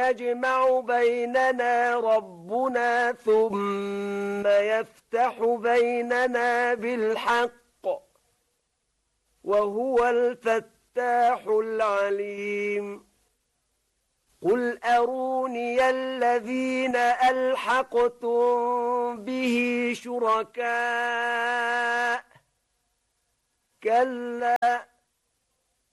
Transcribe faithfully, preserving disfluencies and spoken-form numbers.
يجمع بيننا ربنا ثم يفتح بيننا بالحق وهو الفتاح العليم قل أروني الذين ألحقتم به شركاء كلا